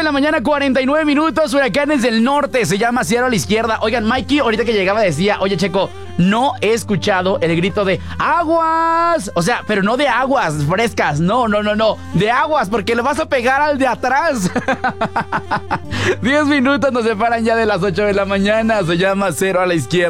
la mañana, 49 minutos. Huracanes del norte, se llama Cierro a la izquierda. Oigan, Mikey ahorita que llegaba decía, oye, Checo, no he escuchado el grito de aguas. O sea, pero no de aguas frescas, no, de aguas, porque le vas a pegar al de atrás. 10 minutos nos separan ya de las 8 de la mañana. Se llama Cero a la izquierda.